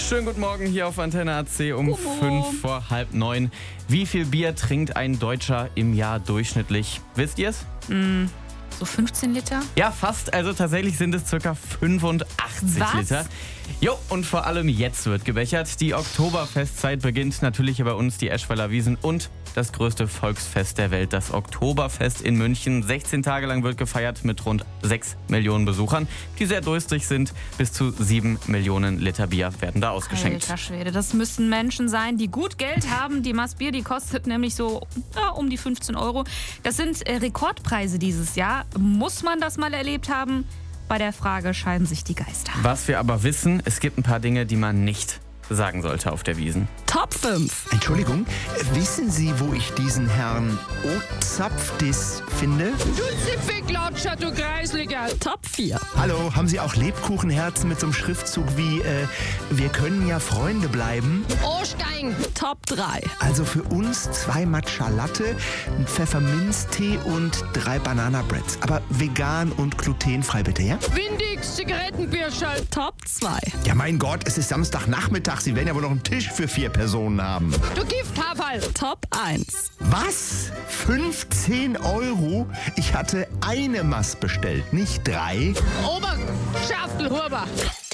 Schönen guten Morgen hier auf Antenne AC um 8:05. Wie viel Bier trinkt ein Deutscher im Jahr durchschnittlich? Wisst ihr es? So 15 Liter? Ja, fast. Also tatsächlich sind es ca. 85 Was? Liter. Jo, und vor allem jetzt wird gebechert. Die Oktoberfestzeit beginnt natürlich bei uns, die Eschweiler Wiesn und das größte Volksfest der Welt, das Oktoberfest in München. 16 Tage lang wird gefeiert mit rund 6 Millionen Besuchern, die sehr durstig sind. Bis zu 7 Millionen Liter Bier werden da ausgeschenkt. Alter Schwede, das müssen Menschen sein, die gut Geld haben. Die Maß Bier, die kostet nämlich so um die 15 Euro. Das sind Rekordpreise dieses Jahr. Muss man das mal erlebt haben? Bei der Frage scheiden sich die Geister. Was wir aber wissen, es gibt ein paar Dinge, die man nicht sagen sollte auf der Wiesn. Top 5. Entschuldigung, wissen Sie, wo ich diesen Herrn Ozapfdis finde? Du Zipfelklatscher, du Kreisliger. Top 4. Hallo, haben Sie auch Lebkuchenherzen mit so einem Schriftzug wie wir können ja Freunde bleiben? Ostein. Top 3. Also für uns 2 Matcha Latte, ein Pfefferminztee und 3 Banana Breads. Aber vegan und glutenfrei bitte, ja? Windex, Zigarettenbierschall. Top 2. Ja, mein Gott, es ist Samstagnachmittag. Sie werden ja wohl noch einen Tisch für 4 Personen haben. Du Gifthaferl. Top 1. Was? 15 Euro? Ich hatte eine Maß bestellt, nicht 3. Oberschaftelhuber.